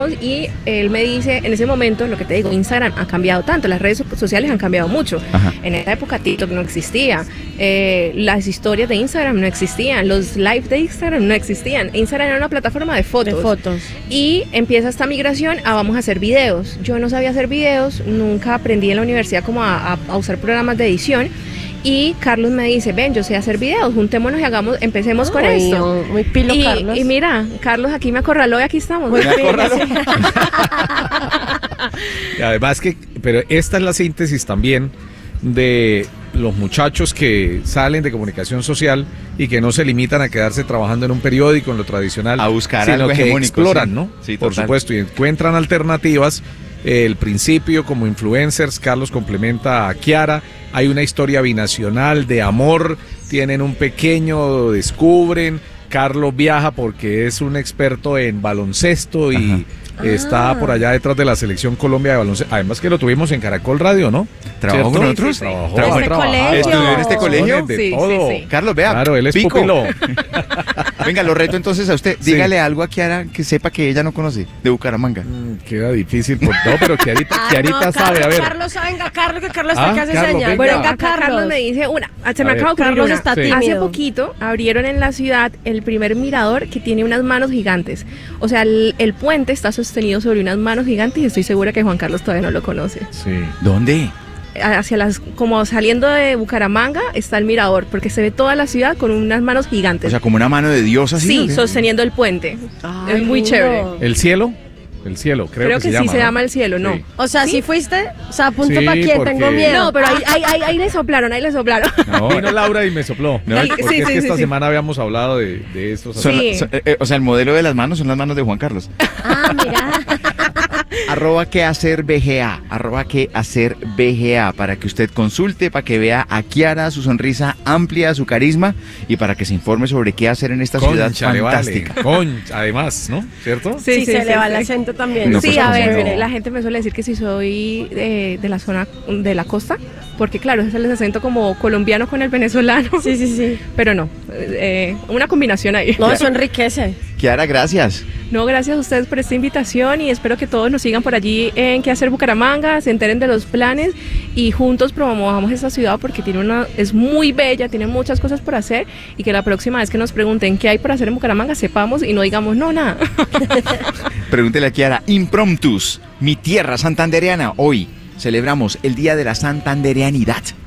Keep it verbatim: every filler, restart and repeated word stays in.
Y él me dice, en ese momento, lo que te digo, Instagram ha cambiado tanto, las redes sociales han cambiado mucho. Ajá. En esa época TikTok no existía, eh, las historias de Instagram no existían, los live de Instagram no existían. Instagram era una plataforma de fotos. De fotos. Y empieza esta migración a vamos a hacer videos. Yo no sabía hacer videos, nunca aprendí en la universidad como a, a, a usar programas de edición. Y Carlos me dice, ven, yo sé hacer videos, juntémonos y hagamos, empecemos Ay, con esto. no, muy pilo, y, Carlos. y mira, Carlos aquí me acorraló y aquí estamos. Muy Me acorraló. Y además que, pero esta es la síntesis también de los muchachos que salen de comunicación social y que no se limitan a quedarse trabajando en un periódico, en lo tradicional, A buscar sino algo que hegemónico, exploran, sí. ¿no? Sí, Por total. supuesto, y encuentran alternativas. El principio como influencers, Carlos complementa a Kiara, hay una historia binacional de amor, tienen un pequeño, descubren, Carlos viaja porque es un experto en baloncesto y Ajá. está Ah. por allá detrás de la selección Colombia de baloncesto, además que lo tuvimos en Caracol Radio, ¿no? ¿Trabajó ¿Cierto? con nosotros? Sí, trabajó, ¿Trabajó en este trabajado. colegio? ¿Estudió en este colegio? De Sí, todo. sí, sí. Carlos, vea. Claro, él es Pico. pupilo. Venga, lo reto entonces a usted. Sí. Dígale algo a Kiara que sepa que ella no conoce, de Bucaramanga. Mm, queda difícil, por, no, pero Kiarita, Ah, Kiarita no, sabe, a ver. Carlos, venga, Carlos, que Carlos Ah, está casi Carlos, señal. venga. Bueno, Venga, acá Carlos. Carlos me dice una, se me A ver. acaba de ocurrir Carlos una. está Sí. tímido. Hace poquito abrieron en la ciudad el primer mirador que tiene unas manos gigantes. O sea, el, el puente está sostenido sobre unas manos gigantes y estoy segura que Juan Carlos todavía no lo conoce. Sí. ¿Dónde? Hacia las, como saliendo de Bucaramanga está el mirador, porque se ve toda la ciudad con unas manos gigantes. O sea, como una mano de Dios así. sí, ¿o qué? sosteniendo el puente. Ay, es muy lindo. chévere. ¿El cielo? El cielo, creo, Creo que, que, se sí llama. se ¿no? llama el cielo, no. Sí. O sea, ¿Sí? ¿sí fuiste? O sea, apunto Sí, para quién, porque- tengo miedo. No, pero ahí, ahí, ahí, ahí le soplaron, ahí le soplaron. No, vino Laura y me sopló. No, porque sí, es sí, que sí, esta sí. semana habíamos hablado de, de estos Son- Sí. son- eh, eh, o sea, el modelo de las manos son las manos de Juan Carlos. Ah, mira. Arroba que hacer B G A, arroba que hacer B G A, para que usted consulte, para que vea a Kiara, su sonrisa amplia, su carisma, y para que se informe sobre qué hacer en esta ciudad Concha, le vale. fantástica. Concha, además, ¿no? ¿Cierto? Sí, se le va el acento también. No, sí, pues, a ¿cómo ver, no? la gente me suele decir que si soy de, de la zona de la costa, porque claro, es el acento como colombiano con el venezolano. Sí, sí, sí. Pero no, eh, una combinación ahí. No, eso enriquece. Kiara, gracias. No, gracias a ustedes por esta invitación y espero que todos nos sigan por allí en Qué Hacer Bucaramanga, se enteren de los planes y juntos promovamos esta ciudad porque tiene una, es muy bella, tiene muchas cosas por hacer y que la próxima vez que nos pregunten qué hay por hacer en Bucaramanga sepamos y no digamos no, nada. Pregúntele a Kiara, impromptus, mi tierra santandereana. Hoy celebramos el Día de la Santandereanidad.